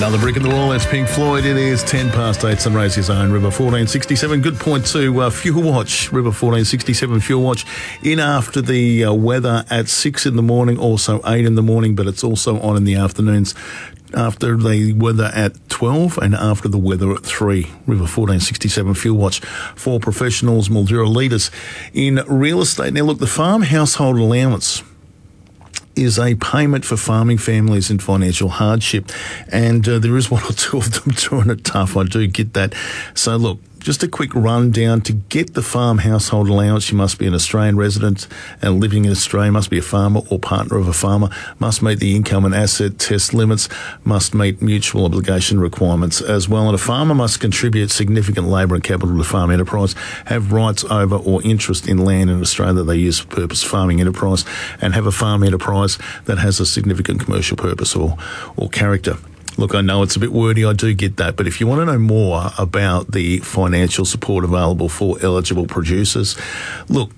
Another brick in the wall. That's Pink Floyd. It is 10 past 8. Sunraysia Zone, River 1467. Good point to Fuel Watch. River 1467 Fuel Watch in after the weather at 6 in the morning, also 8 in the morning, but it's also on in the afternoons. After the weather at 12 and after the weather at 3. River 1467 Fuel Watch for professionals, Mildura leaders in real estate. Now, look, the farm household allowance is a payment for farming families in financial hardship, and there is one or two of them doing it tough. I do get that. So, look, just a quick rundown. To get the farm household allowance, you must be an Australian resident and living in Australia, must be a farmer or partner of a farmer, must meet the income and asset test limits, must meet mutual obligation requirements as well. And a farmer must contribute significant labour and capital to farm enterprise, have rights over or interest in land in Australia that they use for purpose farming enterprise, and have a farm enterprise that has a significant commercial purpose or character. Look, I know it's a bit wordy, I do get that, but if you want to know more about the financial support available for eligible producers, look,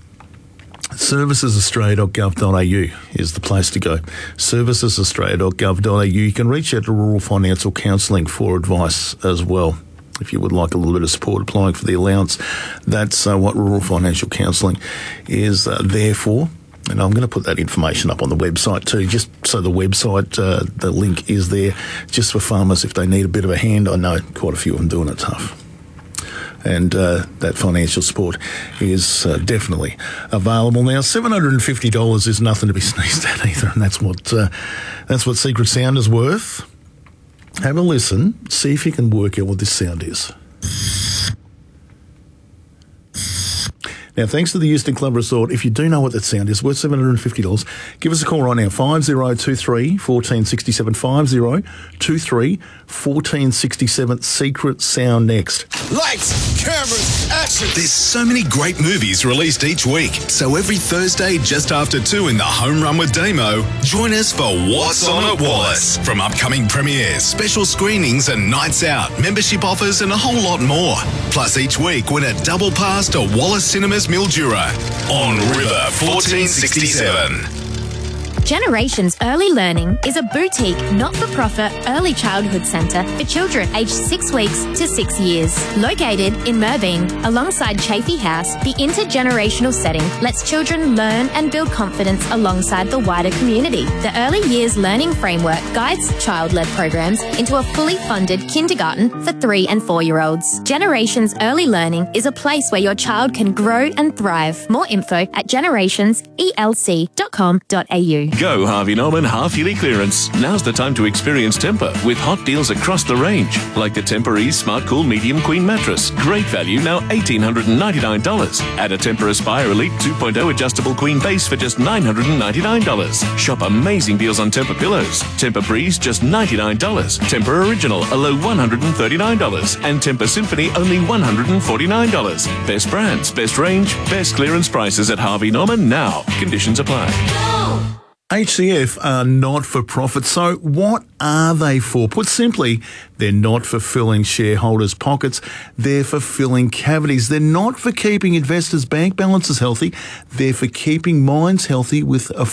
servicesaustralia.gov.au is the place to go. Servicesaustralia.gov.au. You can reach out to Rural Financial Counselling for advice as well. If you would like a little bit of support applying for the allowance, that's what Rural Financial Counselling is there for. And I'm going to put that information up on the website too, just so the website, the link is there just for farmers if they need a bit of a hand. I know quite a few of them doing it tough. And that financial support is definitely available. Now, $750 is nothing to be sneezed at either, and that's what Secret Sound is worth. Have a listen, see if you can work out what this sound is. Now, thanks to the Euston Club Resort, if you do know what that sound is, worth $750, give us a call right now, 5023-1467, 5023-1467, Secret Sound next. Lights, cameras, action! There's so many great movies released each week, so every Thursday just after 2 in the Home Run with Damo, join us for What's On at Wallace. From upcoming premieres, special screenings and nights out, membership offers and a whole lot more. Plus each week win a double pass to Wallace Cinemas Mildura on River 1467. Generations Early Learning is a boutique, not-for-profit early childhood centre for children aged 6 weeks to 6 years. Located in Merbein, alongside Chafee House, the intergenerational setting lets children learn and build confidence alongside the wider community. The Early Years Learning Framework guides child-led programs into a fully funded kindergarten for 3 and 4-year-olds. Generations Early Learning is a place where your child can grow and thrive. More info at generationselc.com.au. Go Harvey Norman half-yearly clearance. Now's the time to experience Tempur with hot deals across the range. Like the Tempur Ease Smart Cool Medium Queen Mattress. Great value, now $1,899. Add a Tempur Aspire Elite 2.0 Adjustable Queen Base for just $999. Shop amazing deals on Tempur Pillows. Tempur Breeze, just $99. Tempur Original, a low $139. And Tempur Symphony, only $149. Best brands, best range, best clearance prices at Harvey Norman now. Conditions apply. HCF are not-for-profit, so what are they for? Put simply, they're not for filling shareholders' pockets, they're for filling cavities. They're not for keeping investors' bank balances healthy, they're for keeping minds healthy with a